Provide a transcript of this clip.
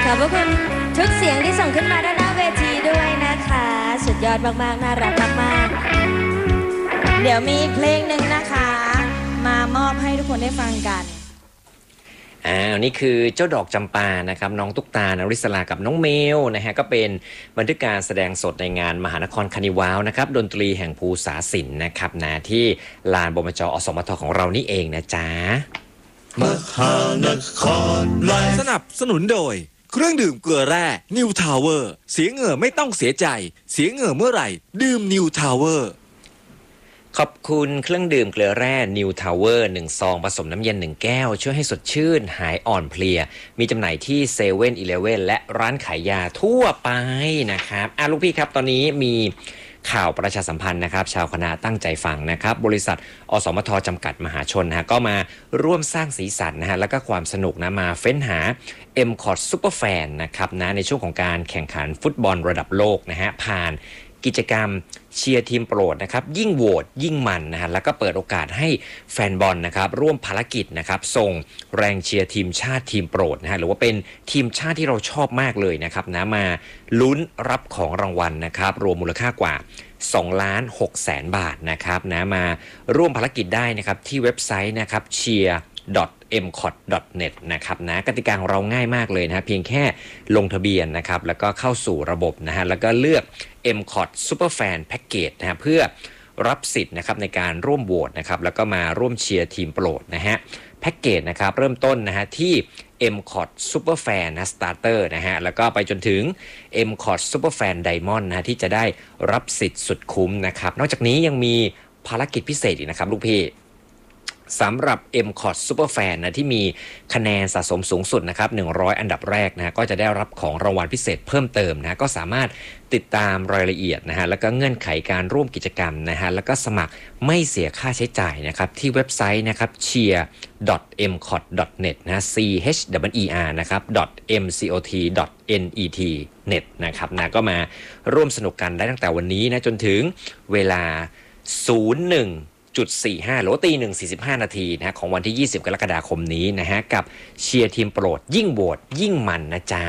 อบพระคุณทุกเสียงที่ส่งขึ้นมาด้านหน้าเวทีด้วยนะคะสุดยอดมากๆน่ารักมากๆเดี๋ยวมีเพลงหนึ่งนะคะมามอบให้ทุกคนได้ฟังกันนี่คือเจ้าดอกจำปานะครับน้องตุ๊กตานริศรากับน้องเมลนะฮะก็เป็นบันทึกการแสดงสดในงานมหานครคานิวาวนะครับดนตรีแห่งภูษาศิลป์นะครับนะที่ลานบมจ.อสมทของเรานี่เองนะจ๊ะมหานครไลฟ์สนับสนุนโดยเครื่องดื่มเกลือแร่นิวทาวเวอร์เสียเหงื่อไม่ต้องเสียใจเสียเหงื่อเมื่อไหร่ดื่มนิวทาวเวอร์ขอบคุณเครื่องดื่มเกลือแร่ New Tower 1 ซองผสมน้ำเย็น1 แก้วช่วยให้สดชื่นหายอ่อนเพลียมีจำหน่ายที่เซเว่นอีเลฟเว่นและร้านขายยาทั่วไปนะครับลูกพี่ครับตอนนี้มีข่าวประชาสัมพันธ์นะครับชาวคณะตั้งใจฟังนะครับบริษัทอสมทจำกัดมหาชนนะฮะก็มาร่วมสร้างสีสันนะฮะแล้วก็ความสนุกนะมาเฟ้นหา MCOT Superfan นะครับนะในช่วงของการแข่งขันฟุตบอลระดับโลกนะฮะผ่านกิจกรรมเชียร์ทีมโปรดนะครับยิ่งโหวตยิ่งมันนะฮะแล้วก็เปิดโอกาสให้แฟนบอลนะครับร่วมภารกิจนะครับส่งแรงเชียร์ทีมชาติทีมโปรดนะฮะหรือว่าเป็นทีมชาติที่เราชอบมากเลยนะครับนะมาลุ้นรับของรางวัลนะครับรวมมูลค่ากว่า2,600,000 บาทนะครับนะมาร่วมภารกิจได้นะครับที่เว็บไซต์นะครับcheer.mcot.net นะครับนะกติกาของเราง่ายมากเลยนะเพียงแค่ลงทะเบียนนะครับแล้วก็เข้าสู่ระบบนะฮะแล้วก็เลือก MCOT Superfan Package นะฮะเพื่อรับสิทธิ์นะครับในการร่วมโหวตนะครับแล้วก็มาร่วมเชียร์ทีมโปรดนะฮะแพ็กเกจนะครับเริ่มต้นนะฮะที่ MCOT Superfan นะ Starter นะฮะแล้วก็ไปจนถึง MCOT Superfan Diamond นะที่จะได้รับสิทธิ์สุดคุ้มนะครับนอกจากนี้ยังมีภารกิจพิเศษอีกนะครับลูกพี่สำหรับ MCOT Superfan นะที่มีคะแนนสะสมสูงสุดนะครับ100 อันดับแรกนะก็จะได้รับของรางวัลพิเศษเพิ่มเติมนะก็สามารถติดตามรายละเอียดนะฮะแล้วก็เงื่อนไขการร่วมกิจกรรมนะฮะแล้วก็สมัครไม่เสียค่าใช้จ่ายนะครับที่เว็บไซต์นะครับ cheer.mcot.net นะ cheer นะครับ .mcot.net net นะครับนะก็มาร่วมสนุกกันได้ตั้งแต่วันนี้นะจนถึงเวลา 01.45 หรือว่าตี 1:45 นาทีนะของวันที่20 กรกฎาคมนี้นะฮะกับเชียร์ทีมโปรดยิ่งโหวตยิ่งมันนะจ๊ะ